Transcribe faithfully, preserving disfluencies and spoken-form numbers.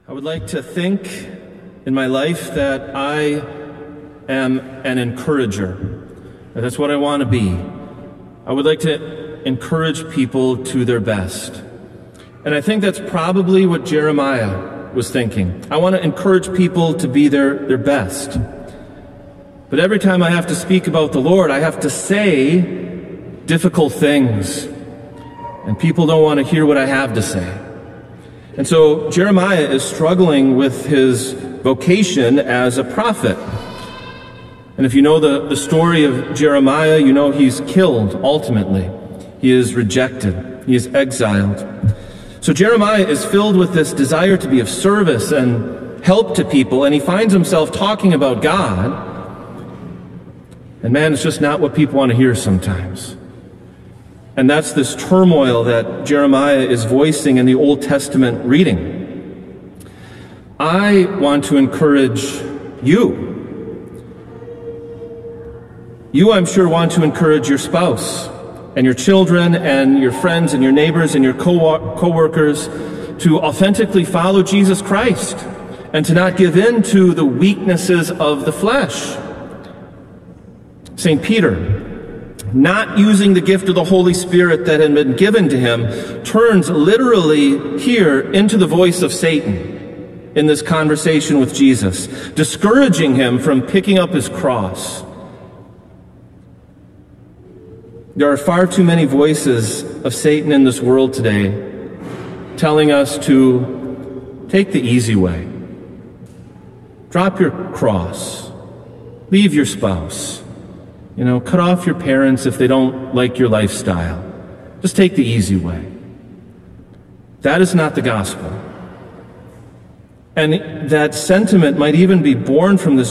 I would like to think in my life that I am an encourager. That's what I want to be. I would like to encourage people to their best. And I think that's probably what Jeremiah was thinking. I want to encourage people to be their, their best. But every time I have to speak about the Lord, I have to say difficult things. And people don't want to hear what I have to say. And so Jeremiah is struggling with his vocation as a prophet. And if you know the, the story of Jeremiah, you know he's killed ultimately. He is rejected. He is exiled. So Jeremiah is filled with this desire to be of service and help to people, and he finds himself talking about God. And man, it's just not what people want to hear sometimes. And that's this turmoil that Jeremiah is voicing in the Old Testament reading. I want to encourage you. You, I'm sure, want to encourage your spouse and your children and your friends and your neighbors and your co- co-workers to authentically follow Jesus Christ and to not give in to the weaknesses of the flesh. Saint Peter, not using the gift of the Holy Spirit that had been given to him, turns literally here into the voice of Satan in this conversation with Jesus, discouraging him from picking up his cross. There are far too many voices of Satan in this world today telling us to take the easy way. Drop your cross. Leave your spouse. You know, cut off your parents if they don't like your lifestyle. Just take the easy way. That is not the gospel. And that sentiment might even be born from this